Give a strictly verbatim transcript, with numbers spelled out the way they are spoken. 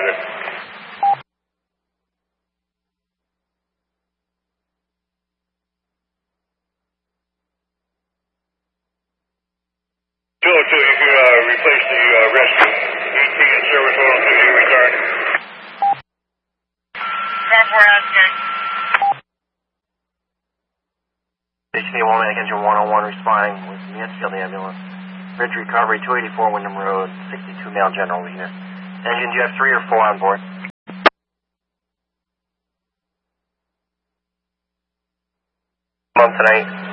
Roger. two oh two, you can uh, replace the uh, rescue. E T in service one oh two, you return. Four asking. Station eight one, engine one oh one responding with Mansfield ambulance. Bridge recovery, two eighty-four Wyndham Road, sixty-two male general leader. Engine, do you have three or four on board? Month tonight.